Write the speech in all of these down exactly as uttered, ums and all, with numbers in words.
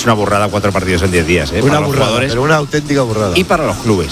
una burrada cuatro partidos en diez días, ¿eh? Una para los burrada, jugadores, pero una auténtica burrada. Y para los clubes.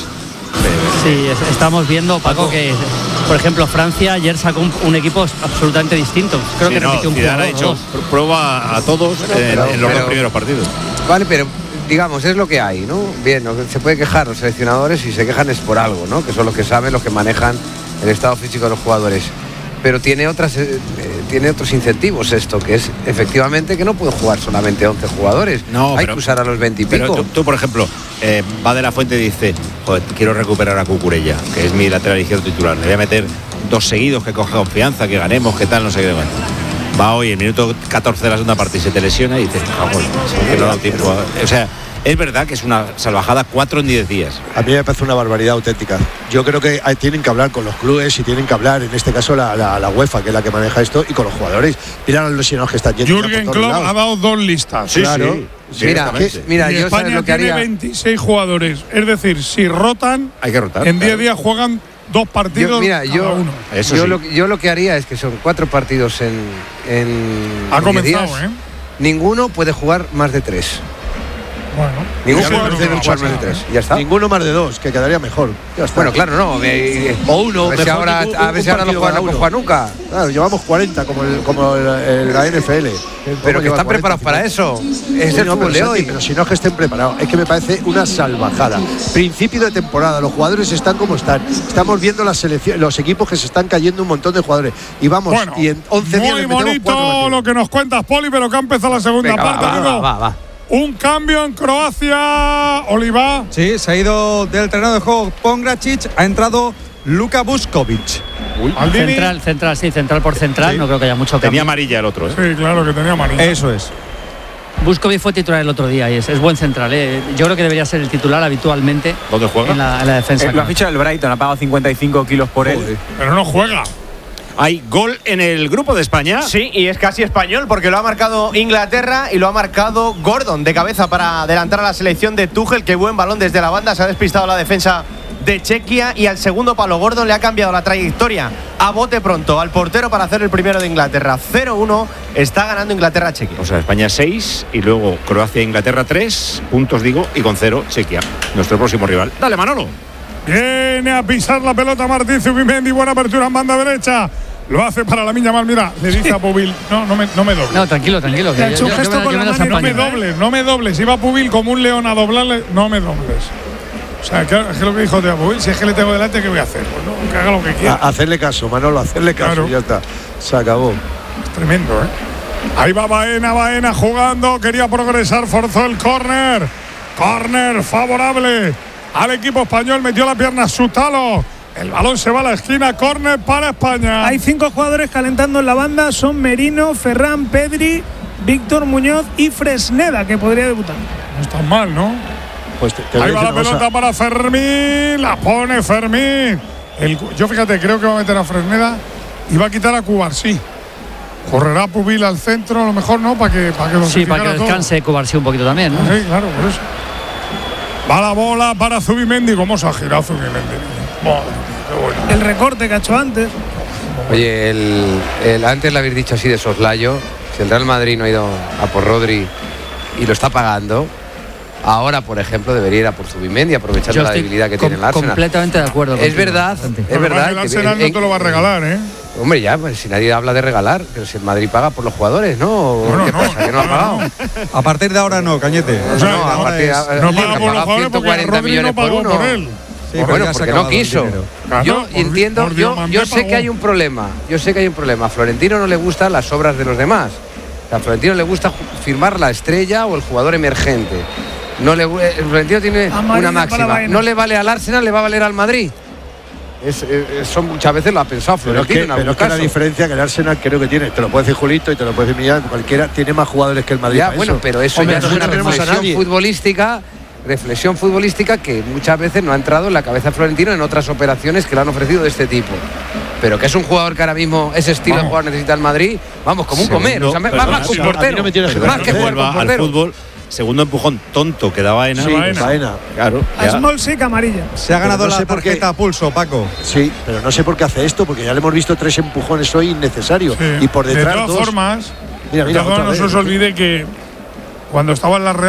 Sí, es, estamos viendo, Paco, que por ejemplo Francia ayer sacó un, un equipo absolutamente distinto. Creo sí, que no, repitió un Zidane jugador, ha hecho dos. prueba a todos Bueno, en, pero, en los pero, dos primeros partidos. Vale, pero digamos, es lo que hay, ¿no? Bien, lo que se puede quejar los seleccionadores, y se quejan es por algo, ¿no? Que son los que saben, los que manejan el estado físico de los jugadores. Pero tiene otras eh, tiene otros incentivos esto, que es efectivamente que no pueden jugar solamente once jugadores. No, hay pero, que usar a los veinte y pico. Pero tú, tú, por ejemplo, eh, va de la Fuente y dice, joder, quiero recuperar a Cucurella, que es mi lateral izquierdo titular. Le voy a meter dos seguidos, que coge confianza, que ganemos, que tal, no sé qué. Bueno, va hoy, en minuto catorce de la segunda parte y se te lesiona y dices, ah, bueno, que no ha dado tiempo. O sea, es verdad que es una salvajada cuatro en diez días. A mí me parece una barbaridad auténtica. Yo creo que hay, tienen que hablar con los clubes y tienen que hablar, en este caso, la, la, la UEFA, que es la que maneja esto, y con los jugadores. Mira los lesionados que están yendo. Jürgen Klopp ha dado dos listas. Sí, claro. Sí, mira, que, mira y yo España sabes lo que tiene haría. veintiséis jugadores. Es decir, si rotan, hay que rotar. en diez claro. días juegan dos partidos Yo, mira, cada yo, uno. Eso yo, sí. lo, yo lo que haría es que son cuatro partidos en, en Ha en comenzado, diez días. ¿eh? Ninguno puede jugar más de tres. Bueno, Ninguno ya puede lo jugar hemos más de pasado, tres. ¿eh? Ya está. Ninguno más de dos, que quedaría mejor. Ya está. Bueno, claro, no. Me, o uno. a ver si mejor ahora, un- a ver un si ahora no partido juegan, cada no uno. juegan nunca. Claro, llevamos cuarenta como, el, como el, el- la N F L. Pero que están preparados para eso. Es el fútbol de hoy. Pero si no es que estén preparados, es que me parece una salvajada. Principio de temporada, los jugadores están como están. Estamos viendo las selecciones, los equipos que se están cayendo un montón de jugadores. Y vamos, Bueno, y en once días muy le metemos cuatro bonito partidos. lo que nos cuentas, Poli, pero que ha empezado la segunda Venga, parte. va, va, amigo. va, va. Un cambio en Croacia, Oliva. Sí, se ha ido del terreno de juego Pongracic, ha entrado Luka Vuskovic. Maldini. Central, central, sí, central por central, Sí. no creo que haya mucho Tenía cambio. amarilla el otro, ¿eh? Sí, claro que tenía amarilla. Eso es. Vuskovic fue titular el otro día y es, es buen central, ¿eh? Yo creo que debería ser el titular habitualmente ¿Dónde juega? en la, en la defensa. Eh, lo ha fichado el Brighton, ha pagado cincuenta y cinco kilos por él. Pero no juega. Hay gol en el grupo de España. Sí, y es casi español porque lo ha marcado Inglaterra y lo ha marcado Gordon de cabeza para adelantar a la selección de Tuchel. Qué buen balón desde la banda, se ha despistado la defensa de Chequia y al segundo palo Gordon le ha cambiado la trayectoria a bote pronto al portero para hacer el primero de Inglaterra. cero uno, está ganando Inglaterra a Chequia. O sea, España seis y luego Croacia e Inglaterra tres puntos, digo, y con cero Chequia, nuestro próximo rival. Dale, Manolo. Viene a pisar la pelota Martín Zubimendi, buena apertura en banda derecha. Lo hace para la Miña Mal, mira, le dice a Pubil, no, no me, no me dobles. No, tranquilo, tranquilo. Le ha hecho un gesto con la las mano. No me apaño. dobles, no me dobles. Iba Pubil como un león a doblarle, no me dobles. O sea, que es que lo que dijo Teo Pubil, si es que le tengo delante, ¿qué voy a hacer? Pues no, que haga lo que quiera. A- hacerle caso, Manolo, hacerle caso, Claro. y ya está. Se acabó. Es tremendo, ¿eh? Ahí va Baena, Baena jugando, quería progresar, forzó el córner. Córner favorable al equipo español, metió la pierna Sutalo. El balón se va a la esquina, córner para España. Hay cinco jugadores calentando en la banda, son Merino, Ferran, Pedri, Víctor Muñoz y Fresneda, que podría debutar. No está mal, ¿no? Pues te, te voy Ahí a va decir la una cosa. pelota para Fermín, la pone Fermín. El- yo fíjate, creo que va a meter a Fresneda y va a quitar a Cubarsí. Correrá Pubil al centro, a lo mejor no, para que para que lo Sí, para que todo. descanse Cubarsí un poquito también, ¿no? Sí, claro, por eso. Va la bola para Zubimendi. ¿Cómo se ha girado Zubimendi? Madre mía, qué bueno. El recorte que ha hecho antes. Oye, el, el- antes lo habéis dicho así de soslayo. Si el Real Madrid no ha ido a por Rodri y lo está pagando, ahora, por ejemplo, debería ir a por Zubimendi, aprovechando Yo la estoy debilidad que com- tiene el Arsenal. completamente de acuerdo Es contigo, verdad, Santi. es Pero verdad. El que Arsenal en- no te lo va a regalar, ¿eh? Hombre, ya, pues si nadie habla de regalar, pero si el Madrid paga por los jugadores, ¿no? Bueno, ¿Qué no, pasa? ¿Que no ha no, pagado? A partir de ahora no, Cañete. O sea, No, no, a partir de- es- a- No que paga ha por los pagado jugadores porque 140 Rodri no millones por pagó uno. por él. Sí, pero Bueno, ya se ha porque no acabado el quiso. dinero. Claro, Yo por- entiendo, por yo, Diamante yo sé pagó. que hay un problema. Yo sé que hay un problema. A Florentino no le gustan las obras de los demás. A Florentino le gusta ju- firmar la estrella o el jugador emergente. No le, gu- eh, Florentino tiene Amarilla una para máxima. Baena. No le vale al Arsenal, le va a valer al Madrid. Es, eh, son muchas veces lo ha pensado Pero es Florentino que, en algún pero es que la caso. diferencia que el Arsenal creo que tiene, te lo puede decir Julito y te lo puede decir Millán, cualquiera, tiene más jugadores que el Madrid. Ya, para bueno, eso. pero eso Hombre, ya es nosotros una no tenemos a reflexión nadie. futbolística, reflexión futbolística que muchas veces no ha entrado en la cabeza de Florentino en otras operaciones que le han ofrecido de este tipo. Pero que es un jugador que ahora mismo ese estilo Vamos. de jugador necesita el Madrid, vamos, como un Segundo, comer, o sea, más, pero más no, que un si no, a mí portero, no me tienes que más que convencer. jugar con Vuelva al portero. fútbol. Segundo empujón tonto que da Baena. Sí, Baena. Baena. Claro. A ya. Smolsik amarilla. Se ha ganado Pero no la sé por qué. tarjeta a pulso, Paco. Sí, pero no sé por qué hace esto, porque ya le hemos visto tres empujones hoy innecesarios. Sí. Y por detrás de todas dos. formas, Mira, mira, de todas otra formas, no vez. se os olvide que cuando estaba en la Real